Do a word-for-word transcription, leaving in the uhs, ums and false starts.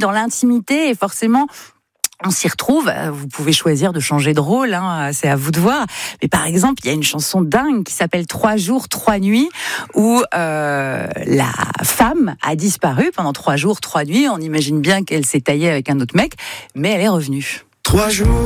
dans l'intimité et forcément on s'y retrouve. Vous pouvez choisir de changer de rôle, hein, c'est à vous de voir. Mais par exemple, il y a une chanson dingue qui s'appelle Trois jours, trois nuits, où euh, la femme a disparu pendant trois jours, trois nuits. On imagine bien qu'elle s'est taillée avec un autre mec, mais elle est revenue. Trois jours.